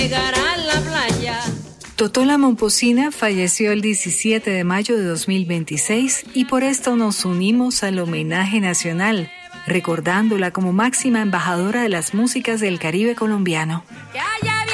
Totola Momposina falleció el 17 de mayo de 2026 y por esto nos unimos al homenaje nacional, recordándola como máxima embajadora de las músicas del Caribe colombiano.